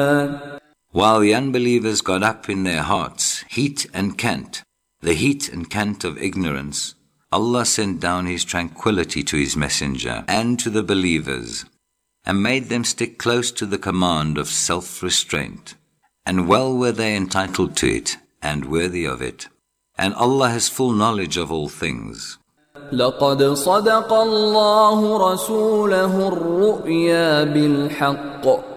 While the unbelievers got up in their hearts heat and cant, the heat and cant of ignorance, Allah sent down His tranquility to His messenger and to the believers, and made them stick close to the command of self-restraint. And well were they entitled to it and worthy of it. And Allah has full knowledge of all things. لقد صدق الله رسوله الرؤيا بالحق